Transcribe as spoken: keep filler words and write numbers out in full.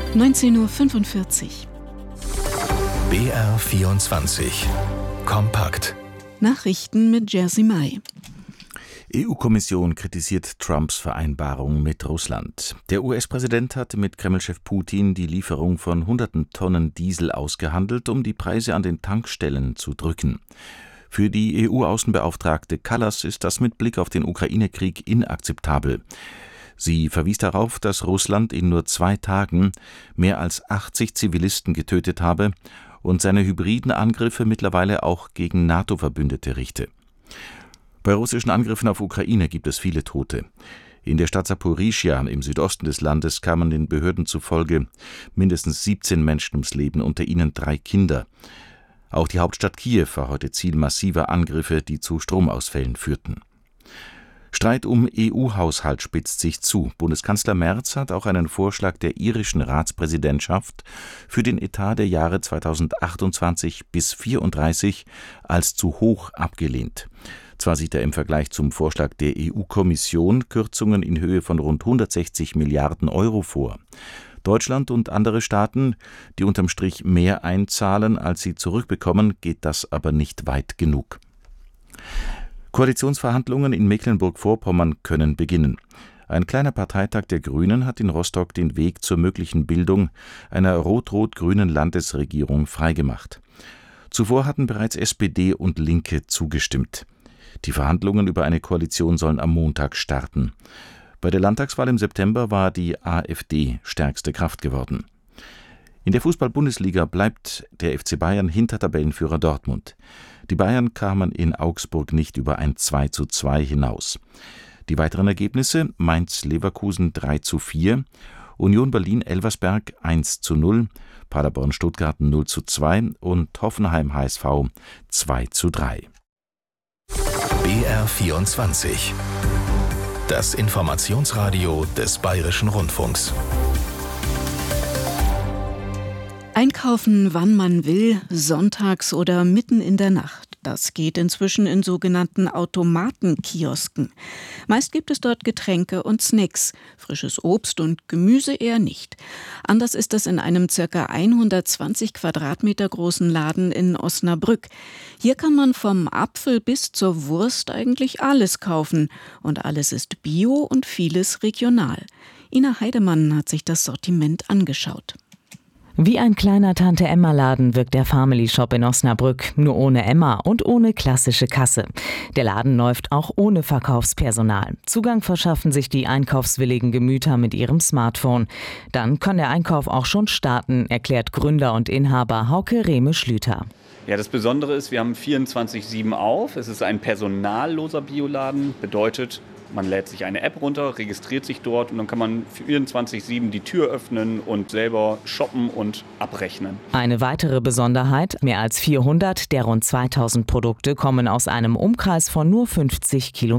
neunzehn Uhr fünfundvierzig. B R vierundzwanzig. Kompakt. Nachrichten mit Jersey Mai. E U-Kommission kritisiert Trumps Vereinbarung mit Russland. Der U S-Präsident hatte mit Kremlchef Putin die Lieferung von hunderten Tonnen Diesel ausgehandelt, um die Preise an den Tankstellen zu drücken. Für die E U-Außenbeauftragte Kallas ist das mit Blick auf den Ukraine-Krieg inakzeptabel. Sie verwies darauf, dass Russland in nur zwei Tagen mehr als achtzig Zivilisten getötet habe und seine hybriden Angriffe mittlerweile auch gegen NATO-Verbündete richte. Bei russischen Angriffen auf Ukraine gibt es viele Tote. In der Stadt Saporischschja im Südosten des Landes kamen den Behörden zufolge mindestens siebzehn Menschen ums Leben, unter ihnen drei Kinder. Auch die Hauptstadt Kiew war heute Ziel massiver Angriffe, die zu Stromausfällen führten. Streit um E U-Haushalt spitzt sich zu. Bundeskanzler Merz hat auch einen Vorschlag der irischen Ratspräsidentschaft für den Etat der Jahre zweitausendachtundzwanzig bis vierunddreißig als zu hoch abgelehnt. Zwar sieht er im Vergleich zum Vorschlag der E U-Kommission Kürzungen in Höhe von rund hundertsechzig Milliarden Euro vor. Deutschland und andere Staaten, die unterm Strich mehr einzahlen, als sie zurückbekommen, geht das aber nicht weit genug. Koalitionsverhandlungen in Mecklenburg-Vorpommern können beginnen. Ein kleiner Parteitag der Grünen hat in Rostock den Weg zur möglichen Bildung einer rot-rot-grünen Landesregierung freigemacht. Zuvor hatten bereits S P D und Linke zugestimmt. Die Verhandlungen über eine Koalition sollen am Montag starten. Bei der Landtagswahl im September war die AfD stärkste Kraft geworden. In der Fußball-Bundesliga bleibt der F C Bayern hinter Tabellenführer Dortmund. Die Bayern kamen in Augsburg nicht über ein zwei zu zwei hinaus. Die weiteren Ergebnisse: Mainz-Leverkusen drei zu vier, Union Berlin-Elversberg eins zu null, Paderborn-Stuttgart null zu zwei und Hoffenheim-H S V zwei zu drei. B R vierundzwanzig. Das Informationsradio des Bayerischen Rundfunks. Einkaufen, wann man will, sonntags oder mitten in der Nacht. Das geht inzwischen in sogenannten Automatenkiosken. Meist gibt es dort Getränke und Snacks, frisches Obst und Gemüse eher nicht. Anders ist es in einem ca. hundertzwanzig Quadratmeter großen Laden in Osnabrück. Hier kann man vom Apfel bis zur Wurst eigentlich alles kaufen. Und alles ist bio und vieles regional. Ina Heidemann hat sich das Sortiment angeschaut. Wie ein kleiner Tante-Emma-Laden wirkt der Family Shop in Osnabrück, nur ohne Emma und ohne klassische Kasse. Der Laden läuft auch ohne Verkaufspersonal. Zugang verschaffen sich die einkaufswilligen Gemüter mit ihrem Smartphone. Dann kann der Einkauf auch schon starten, erklärt Gründer und Inhaber Hauke Rehme-Schlüter. Ja, das Besondere ist, wir haben vierundzwanzig sieben auf. Es ist ein personalloser Bioladen, bedeutet, man lädt sich eine App runter, registriert sich dort und dann kann man vierundzwanzig sieben die Tür öffnen und selber shoppen und abrechnen. Eine weitere Besonderheit: mehr als vierhundert der rund zweitausend Produkte kommen aus einem Umkreis von nur fünfzig Kilometern.